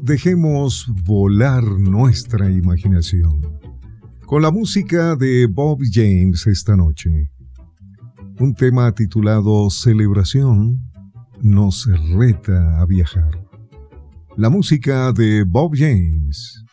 Dejemos volar nuestra imaginación con la música de Bob James esta noche. Un tema titulado Celebración nos reta a viajar. La música de Bob James.